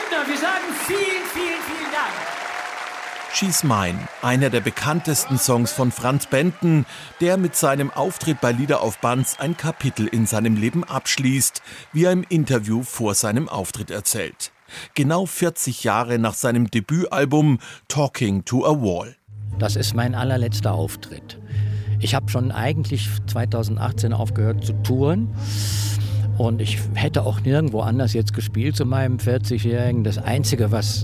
Brandner, wir sagen vielen, vielen, vielen Dank. She's Mine, einer der bekanntesten Songs von Franz Benton, der mit seinem Auftritt bei Lieder auf Banz ein Kapitel in seinem Leben abschließt, wie er im Interview vor seinem Auftritt erzählt. Genau 40 Jahre nach seinem Debütalbum Talking to a Wall. Das ist mein allerletzter Auftritt. Ich habe schon eigentlich 2018 aufgehört zu touren. Und ich hätte auch nirgendwo anders jetzt gespielt zu meinem 40-Jährigen. Das Einzige, was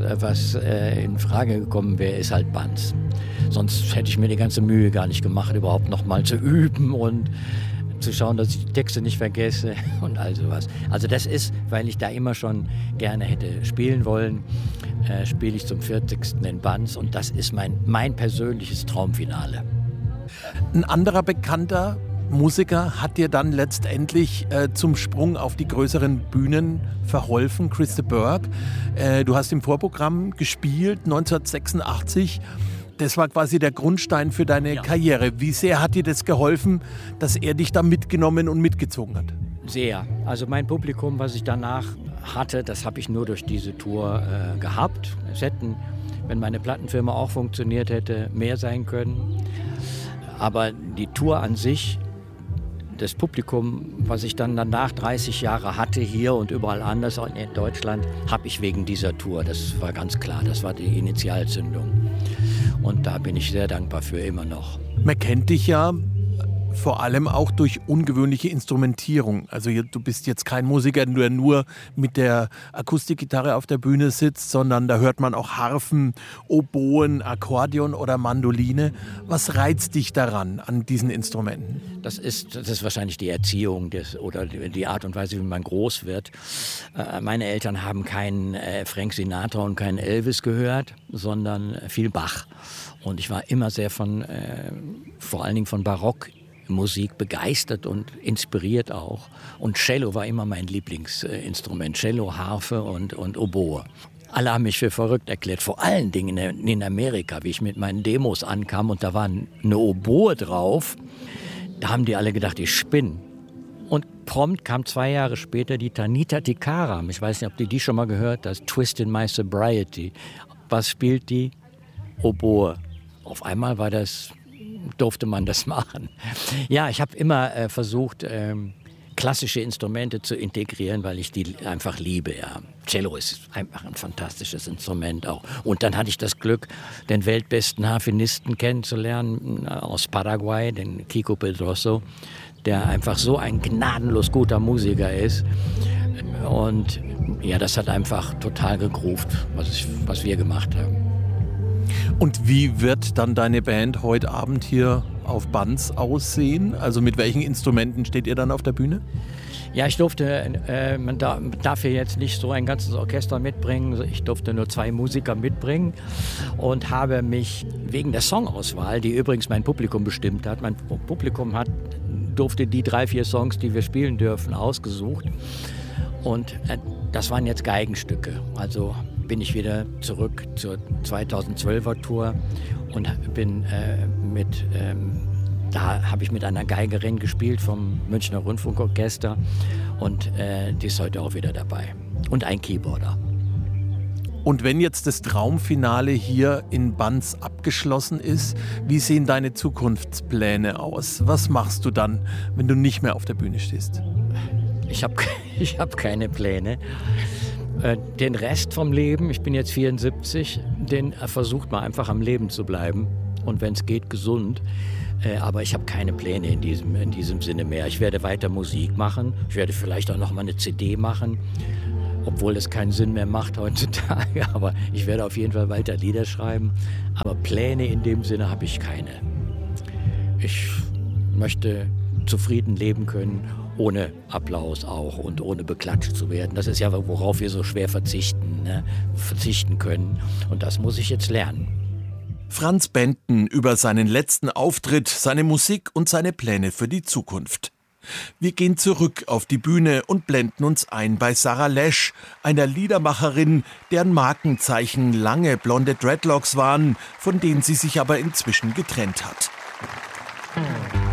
in Frage gekommen wäre, ist halt Banz. Sonst hätte ich mir die ganze Mühe gar nicht gemacht, überhaupt noch mal zu üben und zu schauen, dass ich die Texte nicht vergesse und all sowas. Also das ist, weil ich da immer schon gerne hätte spielen wollen, spiele ich zum 40. in Banz. Und das ist mein persönliches Traumfinale. Ein anderer bekannter Musiker hat dir dann letztendlich zum Sprung auf die größeren Bühnen verholfen, Chris de Burgh. Du hast im Vorprogramm gespielt, 1986. Das war quasi der Grundstein für deine Karriere. Wie sehr hat dir das geholfen, dass er dich da mitgenommen und mitgezogen hat? Sehr. Also mein Publikum, was ich danach hatte, das habe ich nur durch diese Tour gehabt. Es hätten, wenn meine Plattenfirma auch funktioniert hätte, mehr sein können. Aber die Tour an sich, das Publikum, was ich dann danach 30 Jahre hatte, hier und überall anders in Deutschland, habe ich wegen dieser Tour. Das war ganz klar, das war die Initialzündung. Und da bin ich sehr dankbar für, immer noch. Man kennt dich ja vor allem auch durch ungewöhnliche Instrumentierung. Also du bist jetzt kein Musiker, der nur mit der Akustikgitarre auf der Bühne sitzt, sondern da hört man auch Harfen, Oboen, Akkordeon oder Mandoline. Was reizt dich daran, an diesen Instrumenten? Das ist wahrscheinlich die Erziehung oder die Art und Weise, wie man groß wird. Meine Eltern haben keinen Frank Sinatra und keinen Elvis gehört, sondern viel Bach. Und ich war immer sehr vor allen Dingen von Barockmusik begeistert und inspiriert auch. Und Cello war immer mein Lieblingsinstrument. Cello, Harfe und Oboe. Alle haben mich für verrückt erklärt, vor allen Dingen in Amerika, wie ich mit meinen Demos ankam und da war eine Oboe drauf. Da haben die alle gedacht, ich spinne. Und prompt kam 2 Jahre später die Tanita Tikaram. Ich weiß nicht, ob die schon mal gehört hast. Twist in My Sobriety. Was spielt die? Oboe. Auf einmal durfte man das machen. Ja, ich habe immer versucht, klassische Instrumente zu integrieren, weil ich die einfach liebe. Ja. Cello ist einfach ein fantastisches Instrument auch. Und dann hatte ich das Glück, den weltbesten Harfenisten kennenzulernen aus Paraguay, den Kiko Pedroso, der einfach so ein gnadenlos guter Musiker ist. Und ja, das hat einfach total gegruft, was wir gemacht haben. Und wie wird dann deine Band heute Abend hier auf Banz aussehen? Also mit welchen Instrumenten steht ihr dann auf der Bühne? Ja, ich durfte, man darf hier jetzt nicht so ein ganzes Orchester mitbringen. Ich durfte nur 2 Musiker mitbringen und habe mich wegen der Songauswahl, die übrigens mein Publikum bestimmt hat, mein Publikum durfte die 3, 4 Songs, die wir spielen dürfen, ausgesucht. Und das waren jetzt Geigenstücke. Also bin ich wieder zurück zur 2012er Tour und da habe ich mit einer Geigerin gespielt vom Münchner Rundfunkorchester und die ist heute auch wieder dabei. Und ein Keyboarder. Und wenn jetzt das Traumfinale hier in Banz abgeschlossen ist, wie sehen deine Zukunftspläne aus? Was machst du dann, wenn du nicht mehr auf der Bühne stehst? Ich hab keine Pläne. Den Rest vom Leben, ich bin jetzt 74, den versucht man einfach am Leben zu bleiben und wenn es geht, gesund. Aber ich habe keine Pläne in diesem Sinne mehr. Ich werde weiter Musik machen, ich werde vielleicht auch noch mal eine CD machen, obwohl das keinen Sinn mehr macht heutzutage. Aber ich werde auf jeden Fall weiter Lieder schreiben. Aber Pläne in dem Sinne habe ich keine. Ich möchte zufrieden leben können, ohne Applaus auch und ohne beklatscht zu werden. Das ist ja, worauf wir so schwer verzichten können. Und das muss ich jetzt lernen. Franz Benton über seinen letzten Auftritt, seine Musik und seine Pläne für die Zukunft. Wir gehen zurück auf die Bühne und blenden uns ein bei Sarah Lesch, einer Liedermacherin, deren Markenzeichen lange blonde Dreadlocks waren, von denen sie sich aber inzwischen getrennt hat.